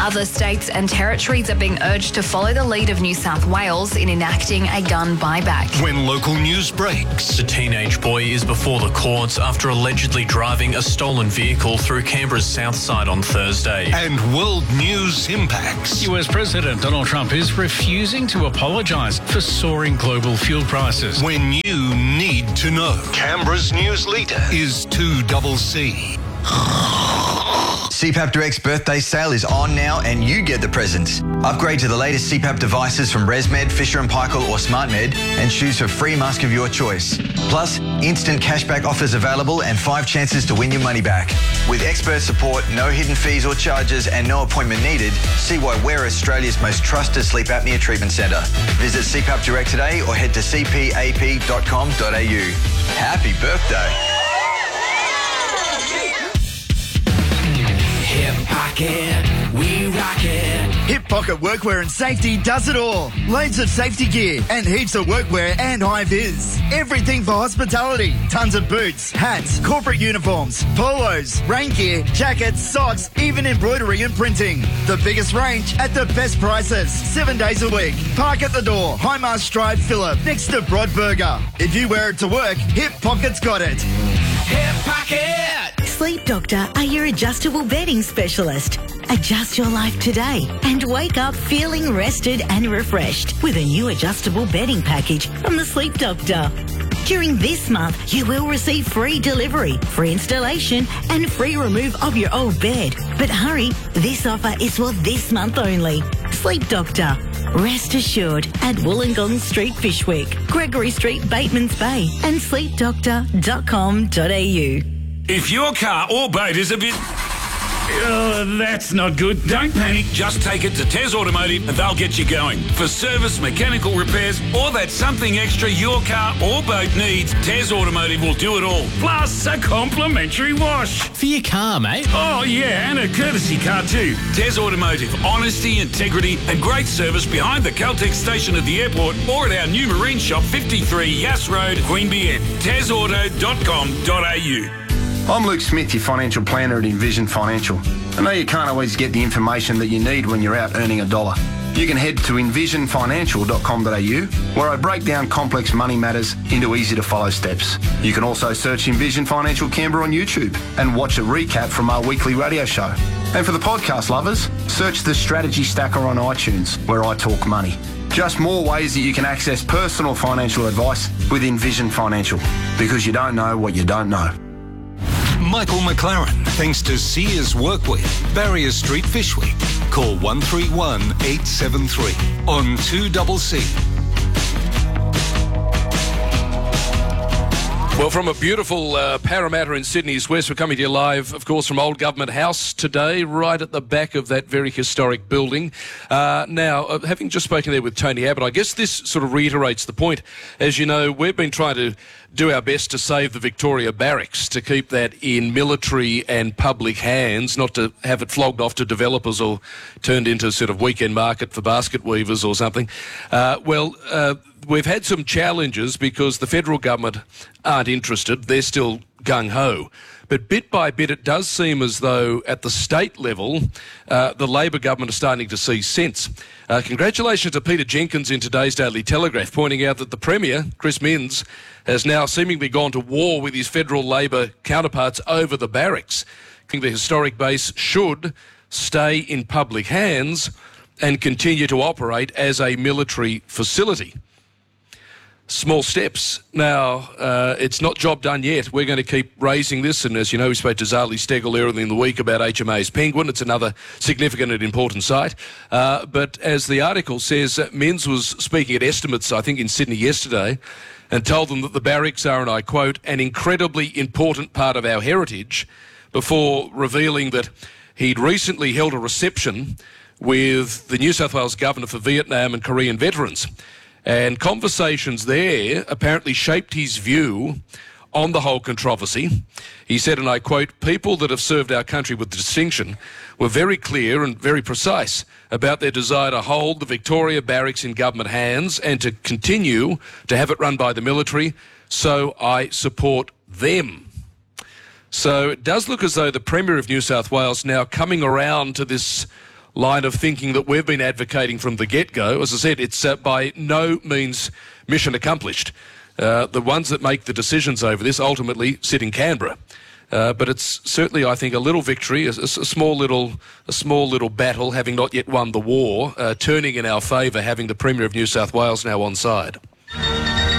Other states and territories are being urged to follow the lead of New South Wales in enacting a gun buyback. When local news breaks. A teenage boy is before the courts after allegedly driving a stolen vehicle through Canberra's south side on Thursday. And world news impacts. US President Donald Trump is refusing to apologise for soaring global fuel prices. When you need to know. Canberra's news leader is 2CC. CPAP Direct's birthday sale is on now and you get the presents. Upgrade to the latest CPAP devices from ResMed, Fisher & Paykel or SmartMed and choose a free mask of your choice. Plus, instant cashback offers available and 5 chances to win your money back. With expert support, no hidden fees or charges and no appointment needed, see why we're Australia's most trusted sleep apnea treatment centre. Visit CPAP Direct today or head to cpap.com.au. Happy birthday. Hip Pocket, we rock it. Hip Pocket Workwear and Safety does it all. Loads of safety gear and heaps of workwear and high-vis. Everything for hospitality. Tons of boots, hats, corporate uniforms, polos, rain gear, jackets, socks, even embroidery and printing. The biggest range at the best prices. 7 days a week. Park at the door. Highmast Drive, Phillip, next to Broadburger. If you wear it to work, Hip Pocket's got it. Hip Pocket! Sleep Doctor are your adjustable bedding specialist. Adjust your life today and wake up feeling rested and refreshed with a new adjustable bedding package from the Sleep Doctor. During this month, you will receive free delivery, free installation and free remove of your old bed. But hurry, this offer is for this month only. Sleep Doctor. Rest assured at Wollongong Street, Fishwick, Gregory Street, Batemans Bay and sleepdoctor.com.au. If your car or boat is a bit... that's not good. Don't panic. Just take it to Tez Automotive and they'll get you going. For service, mechanical repairs, or that something extra your car or boat needs, Tez Automotive will do it all. Plus a complimentary wash. For your car, mate. Oh, yeah, and a courtesy car too. Tez Automotive. Honesty, integrity and great service behind the Caltex station at the airport or at our new marine shop, 53 Yass Road, Queanbeyan. TezAuto.com.au. I'm Luke Smith, your financial planner at Envision Financial. I know you can't always get the information that you need when you're out earning $1. You can head to envisionfinancial.com.au, where I break down complex money matters into easy-to-follow steps. You can also search Envision Financial Canberra on YouTube and watch a recap from our weekly radio show. And for the podcast lovers, search the Strategy Stacker on iTunes, where I talk money. Just more ways that you can access personal financial advice with Envision Financial, because you don't know what you don't know. Michael McLaren, thanks to Sears Workwear, Barrier Street, Fishwick. Call 131 873 on 2CC. Well, from a beautiful Parramatta in Sydney's West, we're coming to you live, of course, from Old Government House today, right at the back of that very historic building. Now, having just spoken there with Tony Abbott, I guess this sort of reiterates the point. As you know, we've been trying to do our best to save the Victoria Barracks, to keep that in military and public hands, not to have it flogged off to developers or turned into a sort of weekend market for basket weavers or something. We've had some challenges because the federal government aren't interested. They're still gung-ho. But bit by bit, it does seem as though at the state level, the Labor government are starting to see sense. Congratulations to Peter Jenkins in today's Daily Telegraph, pointing out that the Premier, Chris Minns, has now seemingly gone to war with his federal Labor counterparts over the barracks. The historic base should stay in public hands and continue to operate as a military facility. Small steps. Now, it's not job done yet. We're going to keep raising this, and as you know, we spoke to Zali Stegel earlier in the week about HMA's Penguin. It's another significant and important site. But as the article says, Minns was speaking at estimates, I think, in Sydney yesterday, and told them that the barracks are, and I quote, an incredibly important part of our heritage, before revealing that he'd recently held a reception with the New South Wales Governor for Vietnam and Korean veterans. And conversations there apparently shaped his view on the whole controversy. He said, and I quote, people that have served our country with distinction were very clear and very precise about their desire to hold the Victoria Barracks in government hands and to continue to have it run by the military, so I support them. So it does look as though the Premier of New South Wales now coming around to this line of thinking that we've been advocating from the get-go. As I said, it's by no means mission accomplished. The ones that make the decisions over this ultimately sit in Canberra. But it's certainly, I think, a little victory, a small little battle, having not yet won the war, turning in our favour, having the Premier of New South Wales now on side.